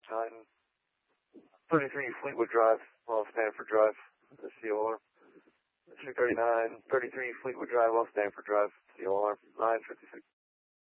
Time 33 Fleetwood Drive, West Stanford Drive, the COR. 239, 33 Fleetwood Drive, West Stanford Drive, COR, 956.